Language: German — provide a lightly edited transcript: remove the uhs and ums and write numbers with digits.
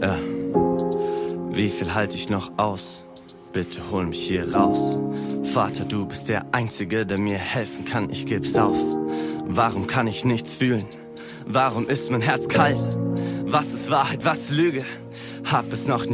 Ja. Wie viel halte ich noch aus? Bitte hol mich hier raus. Vater, du bist der Einzige, der mir helfen kann, ich geb's auf. Warum kann ich nichts fühlen? Warum ist mein Herz kalt? Was ist Wahrheit, was Lüge? Hab es noch nicht